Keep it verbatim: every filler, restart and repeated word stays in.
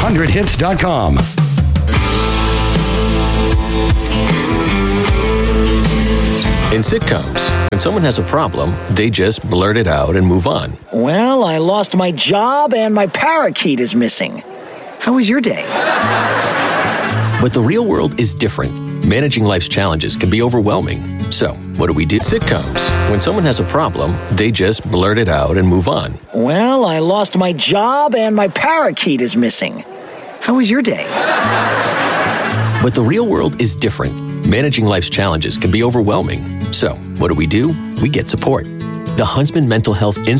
hundred hits dot com. In sitcoms, when someone has a problem, they just blurt it out and move on. Well, I lost my job and my parakeet is missing. How was your day? But the real world is different. Managing life's challenges can be overwhelming. So, what do we do? Sitcoms, when someone has a problem, they just blurt it out and move on. Well, I lost my job and my parakeet is missing. How was your day? But the real world is different. Managing life's challenges can be overwhelming. So, what do we do? We get support. The Huntsman Mental Health